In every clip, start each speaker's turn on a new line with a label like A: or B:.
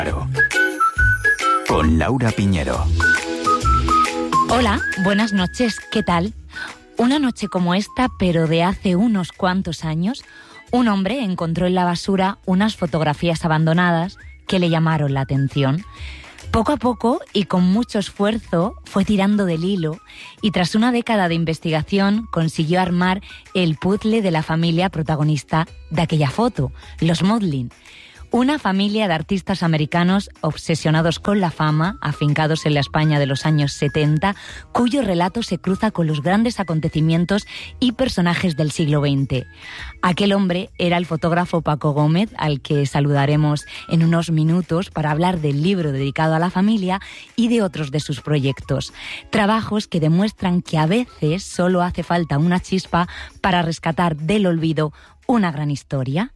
A: Con Laura Piñero.
B: Hola, buenas noches, ¿qué tal? Una noche como esta, pero de hace unos cuantos años, un hombre encontró en la basura unas fotografías abandonadas que le llamaron la atención. Poco a poco y con mucho esfuerzo fue tirando del hilo y tras una década de investigación consiguió armar el puzzle de la familia protagonista de aquella foto, los Modlin. Una familia de artistas americanos obsesionados con la fama, afincados en la España de los años 70, cuyo relato se cruza con los grandes acontecimientos y personajes del siglo XX. Aquel hombre era el fotógrafo Paco Gómez, al que saludaremos en unos minutos para hablar del libro dedicado a la familia y de otros de sus proyectos. Trabajos que demuestran que a veces solo hace falta una chispa para rescatar del olvido una gran historia.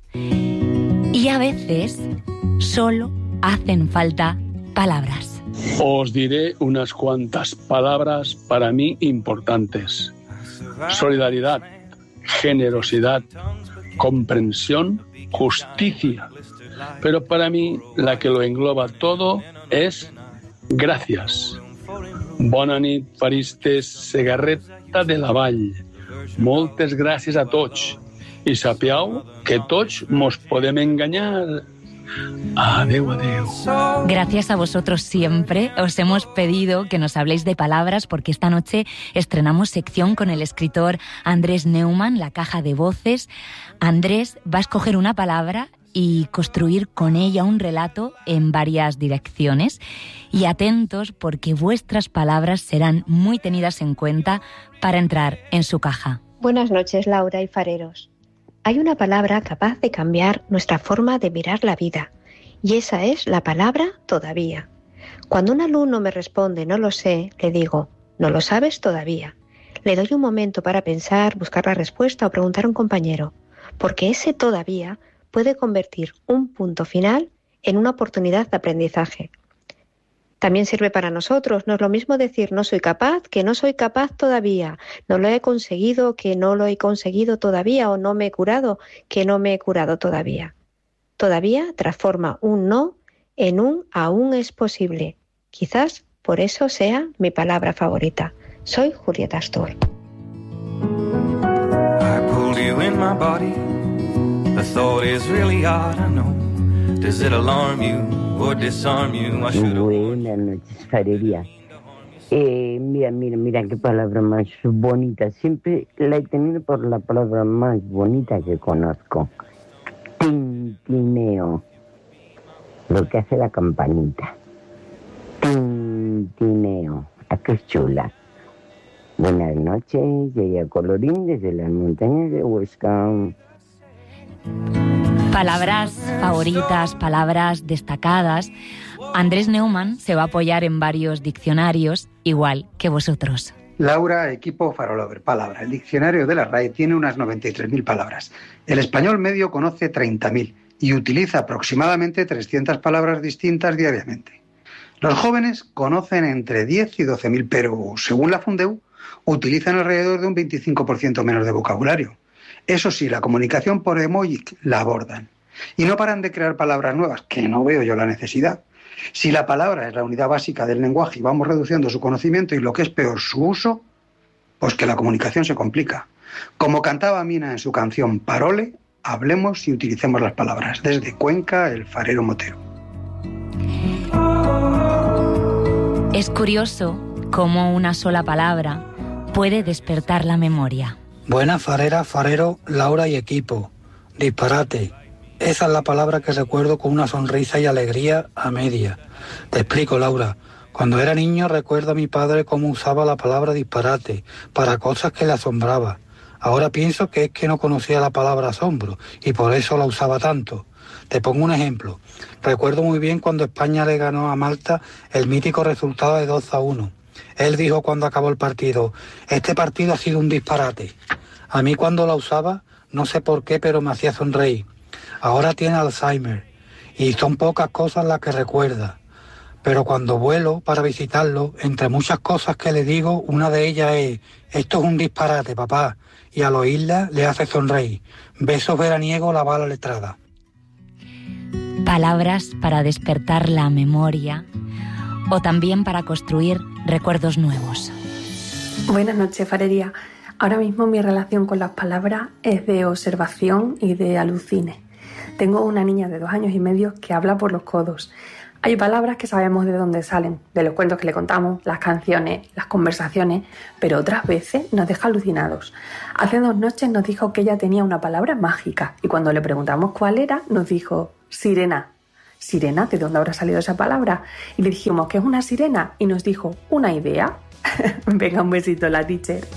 B: Y a veces solo hacen falta palabras.
C: Os diré unas cuantas palabras para mí importantes. Solidaridad, generosidad, comprensión, justicia. Pero para mí la que lo engloba todo es gracias. Bona nit, faristes, Segarreta de la Vall. Moltes gràcies a tots. I sapiau que tots mos podem enganyar. Adeu, adeu.
B: Gracias a vosotros siempre. Os hemos pedido que nos habléis de palabras porque esta noche estrenamos sección con el escritor Andrés Neumann, La Caja de Voces. Andrés va a escoger una palabra y construir con ella un relato en varias direcciones. Y atentos porque vuestras palabras serán muy tenidas en cuenta para entrar en su caja.
D: Buenas noches, Laura y fareros. Hay una palabra capaz de cambiar nuestra forma de mirar la vida, y esa es la palabra todavía. Cuando un alumno me responde no lo sé, le digo, no lo sabes todavía. Le doy un momento para pensar, buscar la respuesta o preguntar a un compañero, porque ese todavía puede convertir un punto final en una oportunidad de aprendizaje. También sirve para nosotros, no es lo mismo decir no soy capaz que no soy capaz todavía, no lo he conseguido que no lo he conseguido todavía o no me he curado que no me he curado todavía. Todavía transforma un no en un aún es posible. Quizás por eso sea mi palabra favorita. Soy Julieta Astor.
E: I pulled you in my body. The thought is really odd, I know. Does it alarm you or disarm you?
F: Buenas noches, farería. Mira qué palabra más bonita. Siempre la he tenido por la palabra más bonita que conozco. Tintineo. Lo que hace la campanita. Tintineo. ¿A qué chula? Buenas noches, Yaya Colorín desde las montañas de Huesca.
B: Palabras favoritas, palabras destacadas. Andrés Neumann se va a apoyar en varios diccionarios, igual que vosotros.
G: Laura, equipo Farolover. Palabra. El diccionario de la RAE tiene unas 93.000 palabras. El español medio conoce 30.000 y utiliza aproximadamente 300 palabras distintas diariamente. Los jóvenes conocen entre 10 y 12.000, pero según la Fundeu, utilizan alrededor de un 25% menos de vocabulario. Eso sí, la comunicación por emoji la abordan. Y no paran de crear palabras nuevas, que no veo yo la necesidad. Si la palabra es la unidad básica del lenguaje y vamos reduciendo su conocimiento y lo que es peor, su uso, pues que la comunicación se complica. Como cantaba Mina en su canción Parole, hablemos y utilicemos las palabras. Desde Cuenca, el farero motero.
B: Es curioso cómo una sola palabra puede despertar la memoria.
H: Buenas fareras, farero, Laura y equipo. Disparate. Esa es la palabra que recuerdo con una sonrisa y alegría a media. Te explico, Laura. Cuando era niño recuerdo a mi padre cómo usaba la palabra disparate para cosas que le asombraba. Ahora pienso que es que no conocía la palabra asombro y por eso la usaba tanto. Te pongo un ejemplo. Recuerdo muy bien cuando España le ganó a Malta el mítico resultado de 2-1. Él dijo cuando acabó el partido, este partido ha sido un disparate. A mí cuando la usaba, no sé por qué, pero me hacía sonreír. Ahora tiene Alzheimer y son pocas cosas las que recuerda. Pero cuando vuelo para visitarlo, entre muchas cosas que le digo, una de ellas es, esto es un disparate, papá. Y al oírla le hace sonreír. Besos veraniegos, la bala letrada.
B: palabras para despertar la memoria o también para construir recuerdos nuevos.
I: Buenas noches, Farería. Ahora mismo mi relación con las palabras es de observación y de alucine. Tengo una niña de 2 años y medio que habla por los codos. Hay palabras que sabemos de dónde salen, de los cuentos que le contamos, las canciones, las conversaciones, pero otras veces nos deja alucinados. Hace 2 noches nos dijo que ella tenía una palabra mágica y cuando le preguntamos cuál era, nos dijo sirena. ¿Sirena? ¿De dónde habrá salido esa palabra? Y le dijimos que es una sirena y nos dijo una idea. Venga, un besito, la teacher.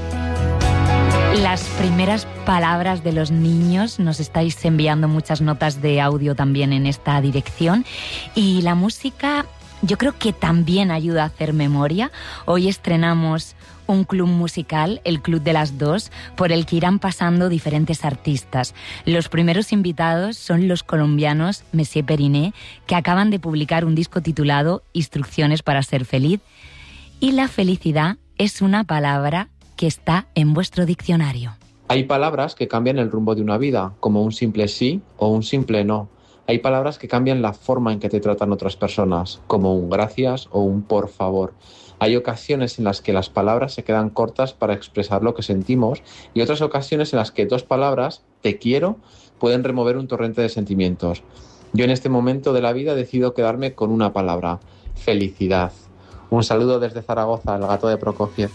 B: Las primeras palabras de los niños, nos estáis enviando muchas notas de audio también en esta dirección, y la música yo creo que también ayuda a hacer memoria. Hoy estrenamos un club musical, el Club de las 2, por el que irán pasando diferentes artistas. Los primeros invitados son los colombianos Messier Periné, que acaban de publicar un disco titulado Instrucciones para ser feliz, y la felicidad es una palabra que está en vuestro diccionario.
J: Hay palabras que cambian el rumbo de una vida, como un simple sí o un simple no. Hay palabras que cambian la forma en que te tratan otras personas, como un gracias o un por favor. Hay ocasiones en las que las palabras se quedan cortas para expresar lo que sentimos y otras ocasiones en las que 2 palabras, te quiero, pueden remover un torrente de sentimientos. Yo en este momento de la vida decido quedarme con una palabra: felicidad. Un saludo desde Zaragoza, el gato de Prokofiev.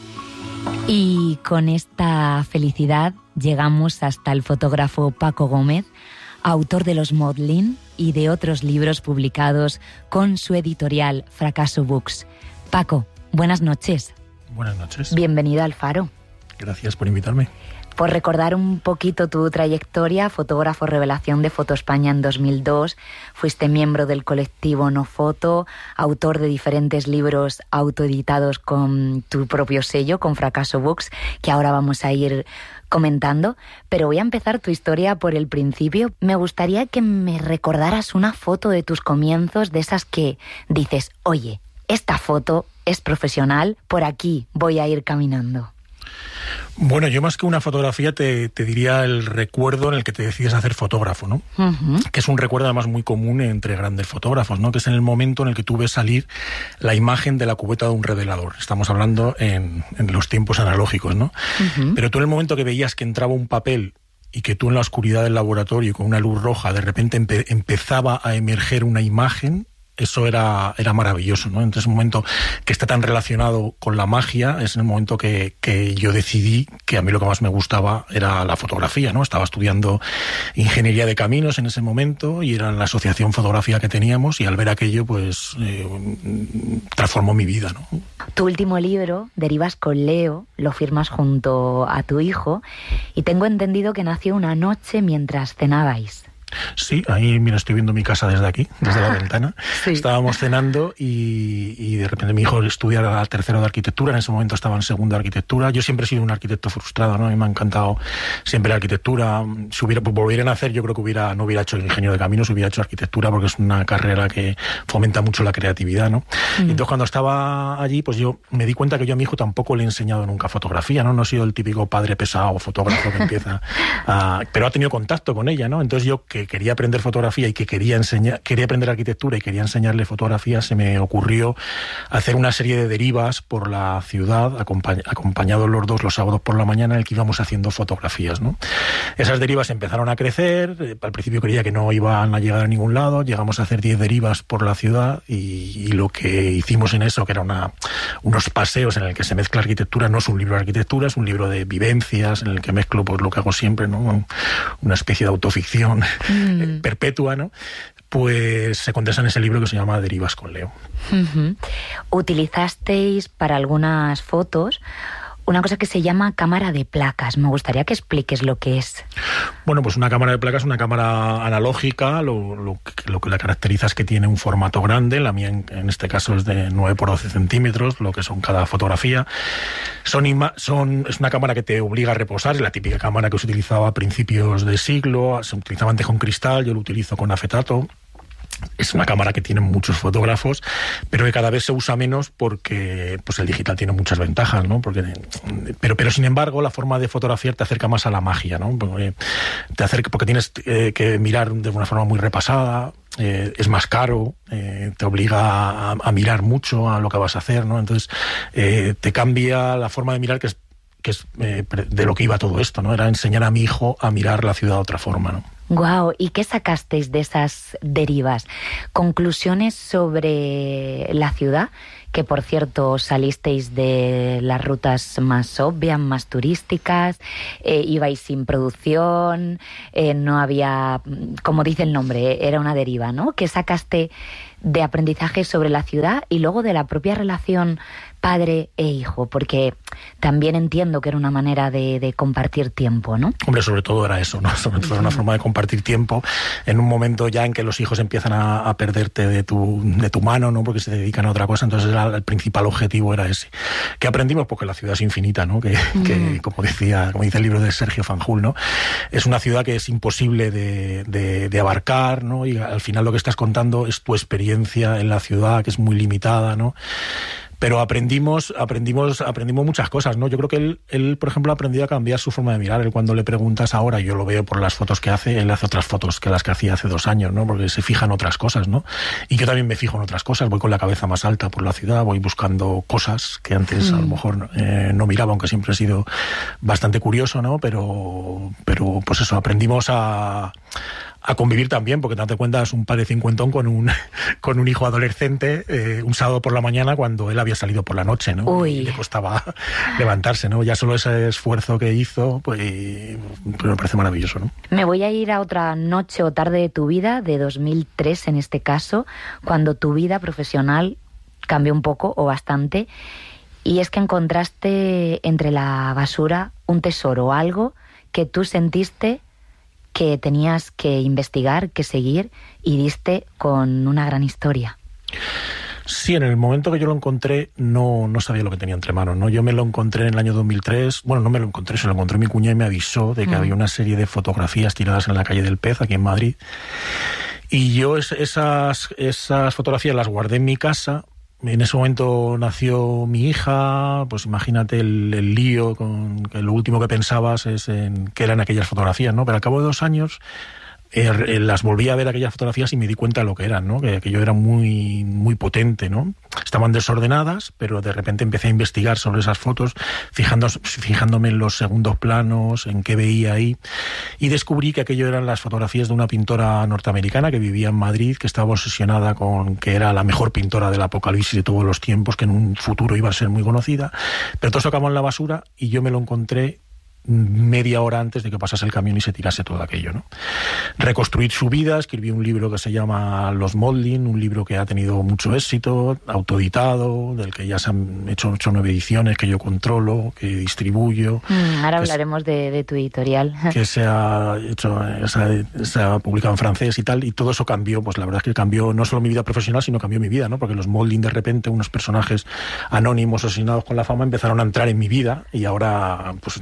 B: Y con esta felicidad llegamos hasta el fotógrafo Paco Gómez, autor de Los Motlin y de otros libros publicados con su editorial Fracaso Books. Paco, buenas noches.
K: Buenas noches.
B: Bienvenido al Faro.
K: Gracias por invitarme.
B: Por recordar un poquito tu trayectoria, fotógrafo revelación de Foto España en 2002, fuiste miembro del colectivo No Foto, autor de diferentes libros autoeditados con tu propio sello, con Fracaso Books, que ahora vamos a ir comentando, pero voy a empezar tu historia por el principio. Me gustaría que me recordaras una foto de tus comienzos, de esas que dices, oye, esta foto es profesional, por aquí voy a ir caminando.
K: Bueno, yo más que una fotografía te diría el recuerdo en el que te decides hacer fotógrafo, ¿no? Uh-huh. Que es un recuerdo además muy común entre grandes fotógrafos, ¿no? Que es en el momento en el que tú ves salir la imagen de la cubeta de un revelador. Estamos hablando en los tiempos analógicos, ¿no? Uh-huh. Pero tú en el momento que veías que entraba un papel y que tú en la oscuridad del laboratorio con una luz roja de repente empezaba a emerger una imagen, eso era maravilloso, ¿no? Entonces, un momento que está tan relacionado con la magia, es el momento que yo decidí que a mí lo que más me gustaba era la fotografía, ¿no? Estaba estudiando ingeniería de caminos en ese momento y era la asociación fotográfica que teníamos, y al ver aquello, pues, transformó mi vida, ¿no?
B: Tu último libro, Derivas con Leo, lo firmas junto a tu hijo, y tengo entendido que nació una noche mientras cenabais.
K: Sí, ahí, mira, estoy viendo mi casa desde aquí, desde la ventana. Sí. Estábamos cenando y de repente mi hijo estudia al 3º de arquitectura, en ese momento estaba en 2º de arquitectura. Yo siempre he sido un arquitecto frustrado, ¿no? A mí me ha encantado siempre la arquitectura. Si volvieran a hacer, yo creo que no hubiera hecho ingeniero de caminos, hubiera hecho arquitectura, porque es una carrera que fomenta mucho la creatividad, ¿no? Y entonces cuando estaba allí, pues yo me di cuenta que yo a mi hijo tampoco le he enseñado nunca fotografía, ¿no? No he sido el típico padre pesado fotógrafo que empieza pero ha tenido contacto con ella, ¿no? Entonces yo, que quería aprender fotografía y que quería aprender arquitectura y quería enseñarle fotografía, se me ocurrió hacer una serie de derivas por la ciudad, acompañados los dos los sábados por la mañana, en el que íbamos haciendo fotografías, ¿no? Esas derivas empezaron a crecer, al principio creía que no iban a llegar a ningún lado, llegamos a hacer 10 derivas por la ciudad y lo que hicimos en eso, que era unos paseos en el que se mezcla arquitectura, no es un libro de arquitectura, es un libro de vivencias en el que mezclo pues lo que hago siempre, ¿no? Una especie de autoficción perpetua, ¿no? Pues se condensa en ese libro que se llama Derivas con Leo.
B: Uh-huh. Utilizasteis para algunas fotos una cosa que se llama cámara de placas. Me gustaría que expliques lo que es.
K: Bueno, pues una cámara de placas es una cámara analógica. Lo que la caracteriza es que tiene un formato grande. La mía, en este caso, es de 9 por 12 centímetros, lo que son cada fotografía. Es una cámara que te obliga a reposar. Es la típica cámara que se utilizaba a principios de siglo. Se utilizaba antes con cristal, yo lo utilizo con acetato. Es una cámara que tiene muchos fotógrafos, pero que cada vez se usa menos porque pues el digital tiene muchas ventajas, ¿no? Pero sin embargo, la forma de fotografiar te acerca más a la magia, ¿no? Porque tienes que mirar de una forma muy repasada, es más caro, te obliga a mirar mucho a lo que vas a hacer, ¿no? Entonces te cambia la forma de mirar, que es de lo que iba todo esto, ¿no? Era enseñar a mi hijo a mirar la ciudad de otra forma, ¿no?
B: Guau, ¿y qué sacasteis de esas derivas? ¿Conclusiones sobre la ciudad? Que, por cierto, salisteis de las rutas más obvias, más turísticas, ibais sin producción, no había, como dice el nombre, era una deriva, ¿no? ¿Qué sacaste de aprendizaje sobre la ciudad y luego de la propia relación padre e hijo? Porque también entiendo que era una manera de compartir tiempo, ¿no?
K: Hombre, sobre todo era eso, ¿no? Sobre todo era una forma de compartir tiempo en un momento ya en que los hijos empiezan a perderte de tu mano, ¿no? Porque se dedican a otra cosa. Entonces el principal objetivo era ese. ¿Qué aprendimos? Porque la ciudad es infinita, ¿no? Que como dice el libro de Sergio Fanjul, ¿no? Es una ciudad que es imposible de abarcar, ¿no? Y al final lo que estás contando es tu experiencia en la ciudad, que es muy limitada, ¿no? Pero aprendimos muchas cosas, ¿no? Yo creo que él, por ejemplo, aprendió a cambiar su forma de mirar. Él, cuando le preguntas ahora, yo lo veo por las fotos que hace, él hace otras fotos que las que hacía hace 2 años, ¿no? Porque se fija en otras cosas, ¿no? Y yo también me fijo en otras cosas, voy con la cabeza más alta por la ciudad, voy buscando cosas que antes a lo mejor no miraba, aunque siempre he sido bastante curioso, ¿no? Pero pues eso, aprendimos a convivir también, porque date cuenta, es un padre cincuentón con un hijo adolescente, un sábado por la mañana cuando él había salido por la noche, ¿no?
B: Uy.
K: Y le costaba levantarse, ¿no? Ya solo ese esfuerzo que hizo, pues me parece maravilloso, ¿no?
B: Me voy a ir a otra noche o tarde de tu vida, de 2003 en este caso, cuando tu vida profesional cambió un poco o bastante, y es que encontraste entre la basura un tesoro, algo que tú sentiste que tenías que investigar, que seguir, y diste con una gran historia.
K: Sí, en el momento que yo lo encontré no sabía lo que tenía entre manos, ¿no? Yo me lo encontré en el año 2003, bueno, no me lo encontré, se lo encontré mi cuñada y me avisó de que había una serie de fotografías tiradas en la calle del Pez, aquí en Madrid, y yo esas fotografías las guardé en mi casa. En ese momento nació mi hija, pues imagínate el lío, con que lo último que pensabas es en qué eran aquellas fotografías, ¿no? Pero al cabo de 2 años las volví a ver, aquellas fotografías, y me di cuenta de lo que eran, ¿no? Que aquello era muy, muy potente, ¿no? Estaban desordenadas, pero de repente empecé a investigar sobre esas fotos, fijándome en los segundos planos, en qué veía ahí, y descubrí que aquello eran las fotografías de una pintora norteamericana que vivía en Madrid, que estaba obsesionada con que era la mejor pintora del apocalipsis de todos los tiempos, que en un futuro iba a ser muy conocida, pero todo eso acabó en la basura y yo me lo encontré media hora antes de que pasase el camión y se tirase todo aquello, ¿no? Reconstruir su vida, escribí un libro que se llama Los Molding, un libro que ha tenido mucho éxito, autoeditado, del que ya se han hecho 8 o 9 ediciones, que yo controlo, que distribuyo.
B: Ahora hablaremos de tu editorial.
K: Que se ha publicado en francés y tal, y todo eso cambió, pues la verdad es que cambió no solo mi vida profesional, sino cambió mi vida, ¿no? Porque los Molding, de repente, unos personajes anónimos asesinados con la fama, empezaron a entrar en mi vida, y ahora pues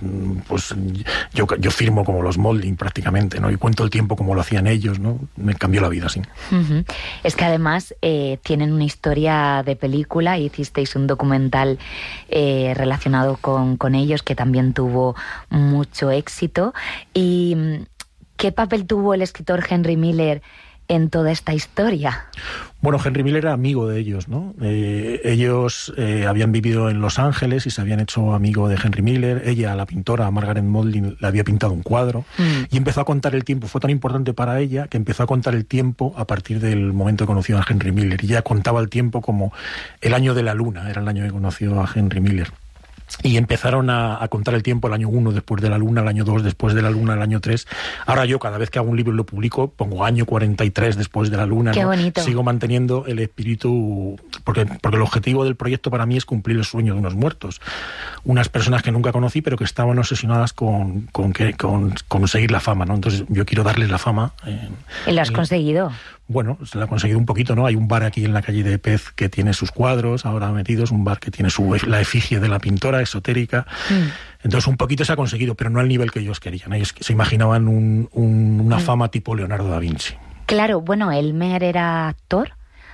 K: yo firmo como los Molding prácticamente, ¿no? Y cuento el tiempo como lo hacían ellos, ¿no? Me cambió la vida, sí.
B: Es que además tienen una historia de película, hicisteis un documental relacionado con ellos que también tuvo mucho éxito. ¿Y qué papel tuvo el escritor Henry Miller en toda esta historia?
K: Bueno, Henry Miller era amigo de ellos, ¿no? Ellos habían vivido en Los Ángeles y se habían hecho amigo de Henry Miller. Ella, la pintora Margaret Molding, le había pintado un cuadro y empezó a contar el tiempo. Fue tan importante para ella que empezó a contar el tiempo a partir del momento que conoció a Henry Miller. Y ella contaba el tiempo como el año de la luna, era el año que conoció a Henry Miller. Y empezaron a contar el tiempo, el año 1 después de la luna, el año 2 después de la luna, el año 3. Ahora yo, cada vez que hago un libro y lo publico, pongo año 43 después de la luna.
B: Qué
K: ¿no?
B: bonito.
K: Sigo manteniendo el espíritu, porque el objetivo del proyecto para mí es cumplir el sueño de unos muertos. Unas personas que nunca conocí, pero que estaban obsesionadas con conseguir la fama, ¿no? Entonces yo quiero darles la fama.
B: ¿Y lo has conseguido?
K: Bueno, se lo ha conseguido un poquito, ¿no? Hay un bar aquí en la calle de Pez que tiene sus cuadros ahora metidos, un bar que tiene la efigie de la pintora esotérica. Entonces un poquito se ha conseguido, pero no al nivel que ellos querían. Ellos se imaginaban una fama tipo Leonardo da Vinci.
B: Claro, bueno, Elmer era actor,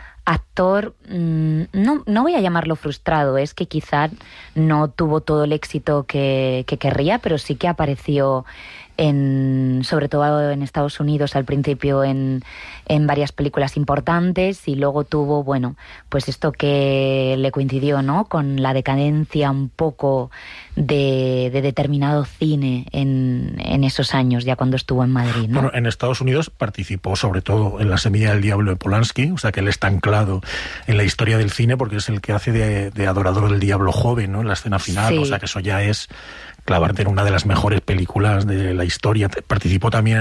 B: no voy a llamarlo frustrado, es que quizá no tuvo todo el éxito que querría, pero sí que apareció sobre todo en Estados Unidos al principio en varias películas importantes, y luego tuvo, bueno, pues esto que le coincidió, ¿no?, con la decadencia un poco de determinado cine en esos años, ya cuando estuvo en Madrid, ¿no?
K: Bueno, en Estados Unidos participó sobre todo en La semilla del diablo de Polanski, o sea que él está anclado en la historia del cine porque es el que hace de adorador del diablo joven, ¿no?, en la escena final, sí. O sea que eso ya es clavarte en una de las mejores películas de la historia. Participó también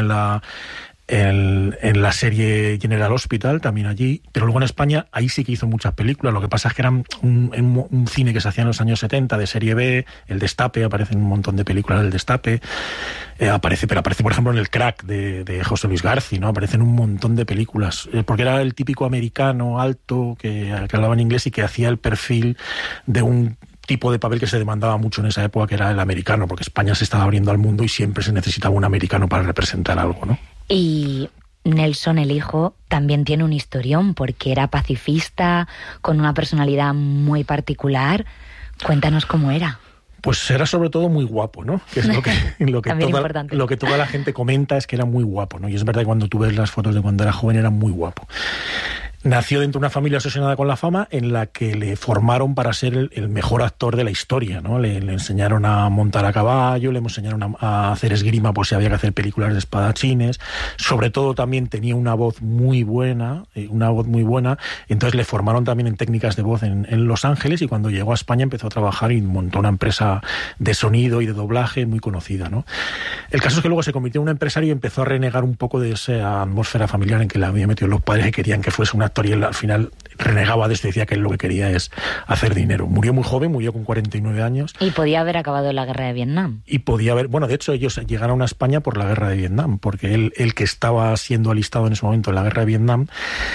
K: en la serie General Hospital, también allí, pero luego en España ahí sí que hizo muchas películas. Lo que pasa es que eran un cine que se hacía en los años 70 de serie B. El Destape, aparece en un montón de películas del Destape, aparece por ejemplo en El Crack de José Luis García, ¿no? Aparece en un montón de películas, porque era el típico americano alto que hablaba en inglés y que hacía el perfil de un tipo de papel que se demandaba mucho en esa época, que era el americano, porque España se estaba abriendo al mundo y siempre se necesitaba un americano para representar algo, ¿no?
B: Y Nelson, el hijo, también tiene un historión, porque era pacifista, con una personalidad muy particular. Cuéntanos cómo era.
K: Pues era sobre todo muy guapo, ¿no? Que es lo que toda la gente comenta, es que era muy guapo, ¿no? Y es verdad que cuando tú ves las fotos de cuando era joven era muy guapo. Nació dentro de una familia obsesionada con la fama, en la que le formaron para ser el mejor actor de la historia, ¿no? Le enseñaron a montar a caballo, le enseñaron a hacer esgrima por si había que hacer películas de espadachines. Sobre todo también tenía una voz muy buena, entonces le formaron también en técnicas de voz en Los Ángeles, y cuando llegó a España empezó a trabajar y montó una empresa de sonido y de doblaje muy conocida, ¿no? El caso es que luego se convirtió en un empresario y empezó a renegar un poco de esa atmósfera familiar en que le había metido los padres, que querían que fuese un actor, y él al final renegaba de esto y decía que él lo que quería es hacer dinero. Murió muy joven, murió con 49 años.
B: Y podía haber acabado la guerra de Vietnam.
K: Y podía haber, bueno, de hecho ellos llegaron a España por la guerra de Vietnam, porque él que estaba siendo alistado en ese momento en la guerra de Vietnam,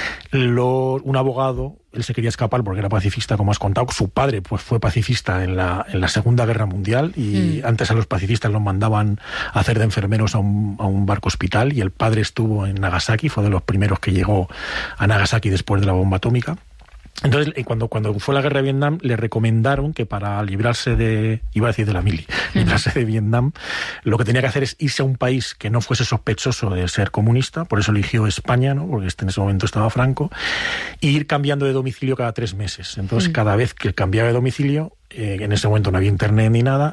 K: un abogado, él se quería escapar porque era pacifista, como has contado. Su padre pues fue pacifista en la Segunda Guerra Mundial, y antes a los pacifistas los mandaban a hacer de enfermeros a un barco hospital, y el padre estuvo en Nagasaki, fue de los primeros que llegó a Nagasaki después de la bomba atómica. Entonces, cuando fue la guerra de Vietnam, le recomendaron que para librarse de la mili, librarse de Vietnam, lo que tenía que hacer es irse a un país que no fuese sospechoso de ser comunista. Por eso eligió España, ¿no? Porque en ese momento estaba Franco, e ir cambiando de domicilio cada 3 meses. Entonces, cada vez que cambiaba de domicilio, en ese momento no había internet ni nada,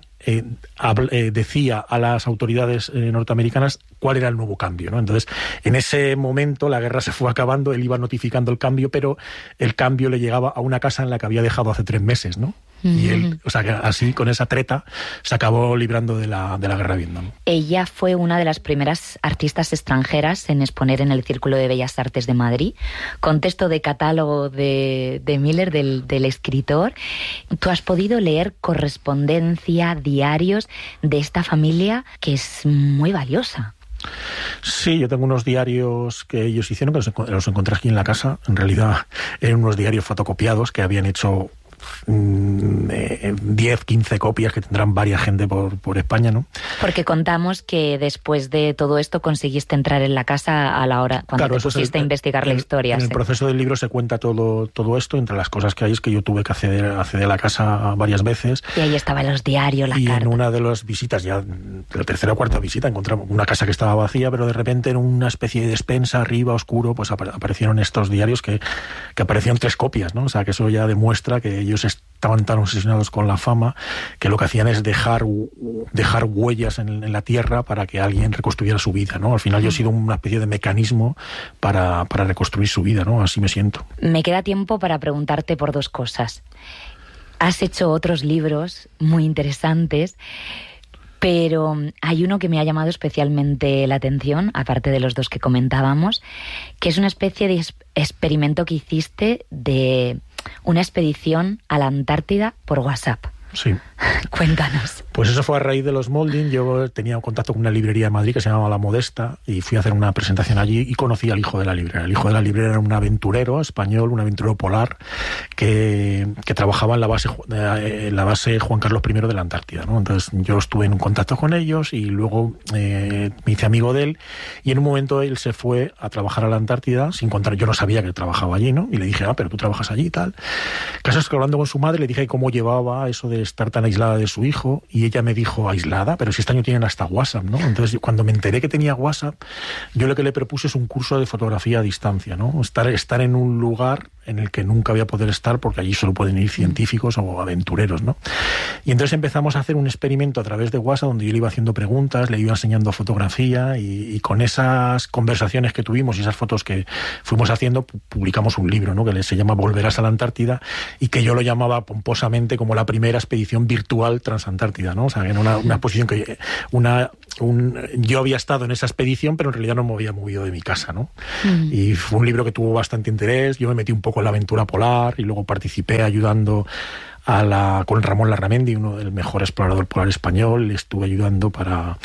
K: decía a las autoridades norteamericanas cuál era el nuevo cambio, ¿no? Entonces, en ese momento la guerra se fue acabando, él iba notificando el cambio, pero el cambio le llegaba a una casa en la que había dejado hace 3 meses, ¿no? Y él, o sea, que así, con esa treta, se acabó librando de la guerra de Vietnam.
B: Ella fue una de las primeras artistas extranjeras en exponer en el Círculo de Bellas Artes de Madrid, con texto de catálogo de Miller, del escritor. Tú has podido leer correspondencia, diarios de esta familia, que es muy valiosa.
K: Sí, yo tengo unos diarios que ellos hicieron, que los encontré aquí en la casa. En realidad eran unos diarios fotocopiados que habían hecho 10, 15 copias, que tendrán varias gente por España, ¿no?
B: Porque contamos que después de todo esto conseguiste entrar en la casa a la hora cuando te pusiste a investigar la historia.
K: En el proceso del libro se cuenta todo esto. Entre las cosas que hay es que yo tuve que acceder a la casa varias veces.
B: Y ahí estaban los diarios, la carta.
K: Y en una de las visitas, ya de la tercera o cuarta visita, encontramos una casa que estaba vacía, pero de repente en una especie de despensa arriba, oscuro, pues aparecieron estos diarios que aparecían 3 copias, ¿no? O sea, que eso ya demuestra que ellos estaban tan obsesionados con la fama que lo que hacían es dejar huellas en la tierra para que alguien reconstruyera su vida, ¿no? Al final yo he sido una especie de mecanismo para reconstruir su vida, ¿no? Así me siento.
B: Me queda tiempo para preguntarte por 2 cosas. Has hecho otros libros muy interesantes, pero hay uno que me ha llamado especialmente la atención, aparte de los 2 que comentábamos, que es una especie de experimento que hiciste de una expedición a la Antártida por WhatsApp.
K: Sí.
B: Cuéntanos.
K: Pues eso fue a raíz de los Molding. Yo tenía contacto con una librería de Madrid que se llamaba La Modesta y fui a hacer una presentación allí y conocí al hijo de la librera. El hijo de la librera era un aventurero español, un aventurero polar que trabajaba en la base Juan Carlos I de la Antártida, ¿no? Entonces yo estuve en contacto con ellos y luego me hice amigo de él, y en un momento él se fue a trabajar a la Antártida sin contar. Yo no sabía que trabajaba allí, ¿no? Y le dije, pero tú trabajas allí y tal. Caso es que hablando con su madre le dije cómo llevaba eso de estar tan aislada de su hijo, y ella me dijo, aislada, pero si este año tienen hasta WhatsApp, ¿no? Entonces cuando me enteré que tenía WhatsApp, yo lo que le propuse es un curso de fotografía a distancia, ¿no? Estar en un lugar en el que nunca voy a poder estar porque allí solo pueden ir científicos o aventureros, ¿no? Y entonces empezamos a hacer un experimento a través de WhatsApp donde yo le iba haciendo preguntas, le iba enseñando fotografía, y con esas conversaciones que tuvimos y esas fotos que fuimos haciendo, publicamos un libro, ¿no? Que se llama Volverás a la Antártida, y que yo lo llamaba pomposamente como la primera expedición virtual transantártida, ¿no? O sea, que era una exposición que yo había estado en esa expedición, pero en realidad no me había movido de mi casa, ¿no? Y fue un libro que tuvo bastante interés. Yo me metí un poco en la aventura polar y luego participé ayudando con Ramón Larramendi, el mejor explorador polar español. Le estuve ayudando para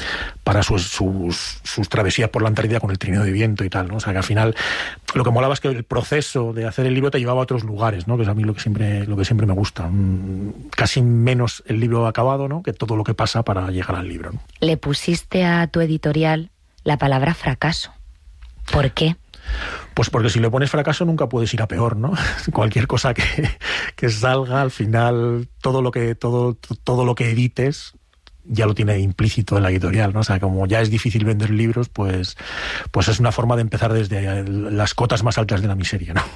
K: sus travesías por la Antártida con el trineo de viento y tal, ¿no? O sea, que al final lo que molaba es que el proceso de hacer el libro te llevaba a otros lugares, ¿no? Que es a mí lo que siempre me gusta. Casi menos el libro acabado, ¿no? Que todo lo que pasa para llegar al libro, ¿no?
B: Le pusiste a tu editorial la palabra fracaso. ¿Por qué?
K: Pues porque si le pones fracaso nunca puedes ir a peor, ¿no? Cualquier cosa que salga, al final todo lo que edites ya lo tiene implícito en la editorial, ¿no? O sea, como ya es difícil vender libros, pues es una forma de empezar desde las cotas más altas de la miseria, ¿no?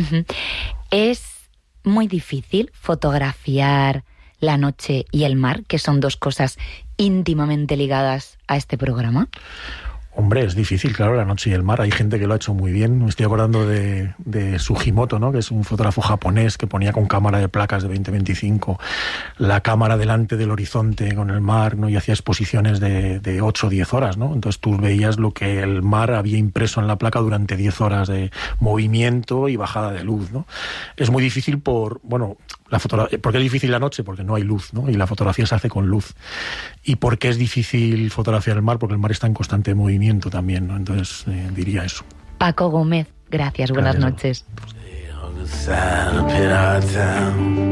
B: Es muy difícil fotografiar la noche y el mar, que son dos cosas íntimamente ligadas a este programa.
K: Hombre, es difícil, claro, la noche y el mar. Hay gente que lo ha hecho muy bien. Me estoy acordando de Sugimoto, ¿no? Que es un fotógrafo japonés que ponía con cámara de placas de 20-25 la cámara delante del horizonte con el mar, ¿no? Y hacía exposiciones de 8 o 10 horas, ¿no? Entonces tú veías lo que el mar había impreso en la placa durante 10 horas de movimiento y bajada de luz, ¿no? Es muy difícil ¿por qué es difícil la noche? Porque no hay luz, ¿no? Y la fotografía se hace con luz. ¿Y por qué es difícil fotografiar el mar? Porque el mar está en constante movimiento también, ¿no? Entonces diría eso.
B: Paco Gómez, gracias, buenas noches.